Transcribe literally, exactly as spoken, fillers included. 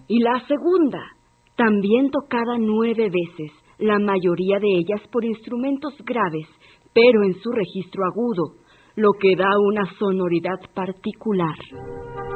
Y la segunda, también tocada nueve veces, la mayoría de ellas por instrumentos graves, pero en su registro agudo, lo que da una sonoridad particular.